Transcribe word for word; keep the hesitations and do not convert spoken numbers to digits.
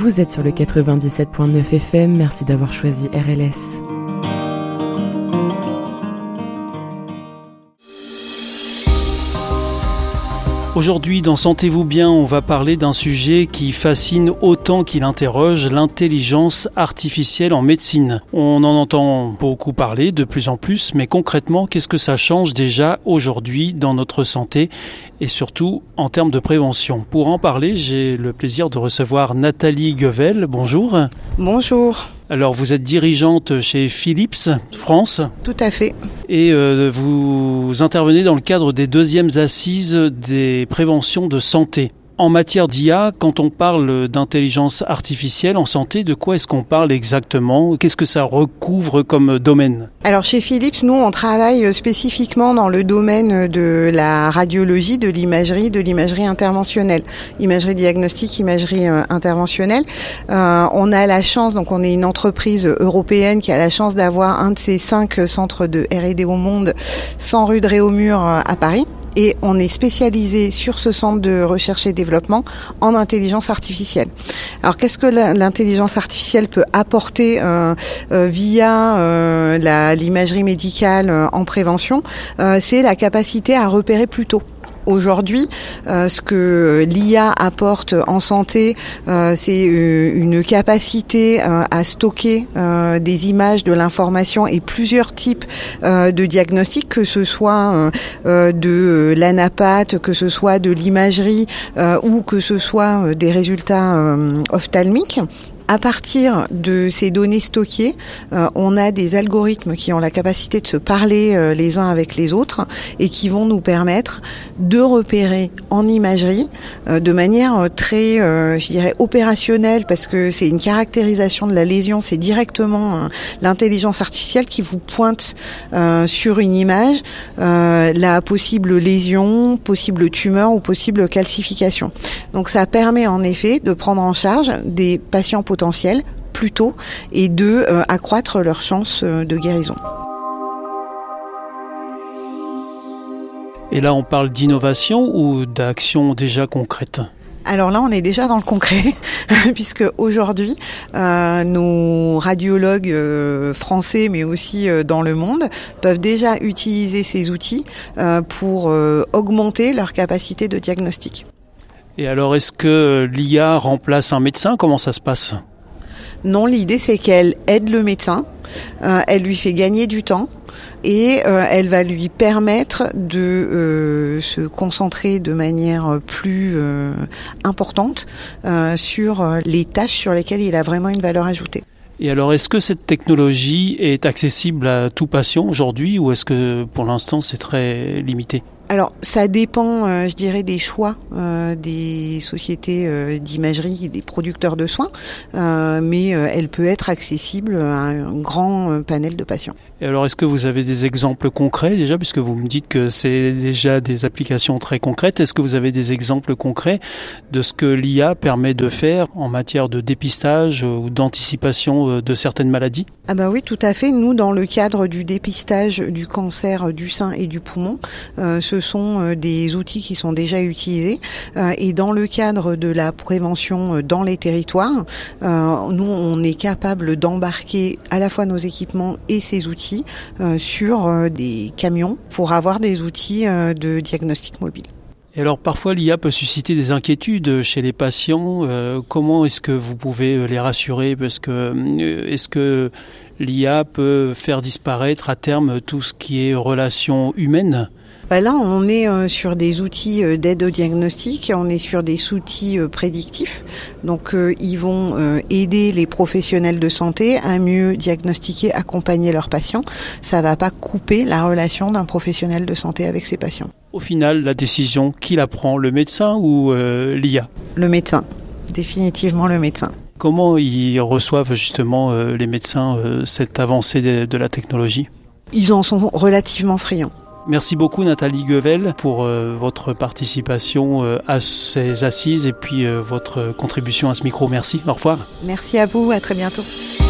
Vous êtes sur le quatre-vingt-dix-sept point neuf F M, merci d'avoir choisi R L S. Aujourd'hui, dans Sentez-vous bien, on va parler d'un sujet qui fascine autant qu'il interroge, l'intelligence artificielle en médecine. On en entend beaucoup parler, de plus en plus, mais concrètement, qu'est-ce que ça change déjà aujourd'hui dans notre santé et surtout en termes de prévention? Pour en parler, j'ai le plaisir de recevoir Nathalie Guevel. Bonjour. Bonjour. Alors, vous êtes dirigeante chez Philips France. Tout à fait. Et euh, vous intervenez dans le cadre des deuxièmes assises des préventions de santé. En matière d'I A, quand on parle d'intelligence artificielle en santé, de quoi est-ce qu'on parle exactement? Qu'est-ce que ça recouvre comme domaine? Alors chez Philips, nous on travaille spécifiquement dans le domaine de la radiologie, de l'imagerie, de l'imagerie interventionnelle, imagerie diagnostique, imagerie euh, interventionnelle. Euh, on a la chance, donc on est une entreprise européenne qui a la chance d'avoir un de ces cinq centres de R et D au monde, cent rue de Réaumur à Paris. Et on est spécialisé sur ce centre de recherche et développement en intelligence artificielle. Alors qu'est-ce que l'intelligence artificielle peut apporter euh, euh, via euh, la, l'imagerie médicale euh, en prévention? euh, C'est la capacité à repérer plus tôt. Aujourd'hui, euh, ce que l'I A apporte en santé, euh, c'est euh, une capacité euh, à stocker euh, des images, de l'information et plusieurs types euh, de diagnostics, que ce soit euh, de l'anapath, que ce soit de l'imagerie euh, ou que ce soit des résultats euh, ophtalmiques. À partir de ces données stockées, euh, on a des algorithmes qui ont la capacité de se parler euh, les uns avec les autres et qui vont nous permettre de repérer en imagerie euh, de manière très, euh, je dirais, opérationnelle, parce que c'est une caractérisation de la lésion, c'est directement euh, l'intelligence artificielle qui vous pointe euh, sur une image euh, la possible lésion, possible tumeur ou possible calcification. Donc ça permet en effet de prendre en charge des patients potentiels plus tôt et de euh, accroître leurs chances euh, de guérison. Et là, on parle d'innovation ou d'action déjà concrète? Alors là, on est déjà dans le concret, puisque aujourd'hui, euh, nos radiologues euh, français, mais aussi euh, dans le monde, peuvent déjà utiliser ces outils euh, pour euh, augmenter leur capacité de diagnostic. Et alors, est-ce que l'I A remplace un médecin? Comment ça se passe? Non, l'idée c'est qu'elle aide le médecin, euh, elle lui fait gagner du temps et euh, elle va lui permettre de euh, se concentrer de manière plus euh, importante euh, sur les tâches sur lesquelles il a vraiment une valeur ajoutée. Et alors, est-ce que cette technologie est accessible à tout patient aujourd'hui ou est-ce que pour l'instant c'est très limité? Alors, ça dépend, euh, je dirais, des choix euh, des sociétés euh, d'imagerie et des producteurs de soins, euh, mais euh, elle peut être accessible à un grand euh, panel de patients. Et alors, est-ce que vous avez des exemples concrets déjà, puisque vous me dites que c'est déjà des applications très concrètes, est-ce que vous avez des exemples concrets de ce que l'I A permet de faire en matière de dépistage ou d'anticipation de certaines maladies? Ah bah oui, tout à fait. Nous, dans le cadre du dépistage du cancer du sein et du poumon, euh, ce sont des outils qui sont déjà utilisés. Euh, et dans le cadre de la prévention dans les territoires, euh, nous, on est capable d'embarquer à la fois nos équipements et ces outils euh, sur euh, des camions pour avoir des outils euh, de diagnostic mobile. Et alors parfois l'I A peut susciter des inquiétudes chez les patients. Euh, comment est-ce que vous pouvez les rassurer? Parce que euh, est-ce que l'I A peut faire disparaître à terme tout ce qui est relations humaines? Bah là, on est euh, sur des outils euh, d'aide au diagnostic, on est sur des outils euh, prédictifs. Donc, euh, ils vont euh, aider les professionnels de santé à mieux diagnostiquer, accompagner leurs patients. Ça va pas couper la relation d'un professionnel de santé avec ses patients. Au final, la décision, qui la prend, le médecin ou euh, l'I A? Le médecin, définitivement le médecin. Comment ils reçoivent justement euh, les médecins euh, cette avancée de, de la technologie? Ils en sont relativement friands. Merci beaucoup Nathalie Guevel pour euh, votre participation euh, à ces assises et puis euh, votre contribution à ce micro. Merci, au revoir. Merci à vous, à très bientôt.